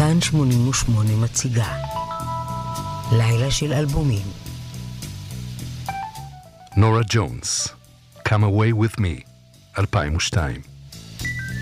כאן 88 מציגה לילה של אלבומים. נורה ג'ונס, Come Away With Me, 2002.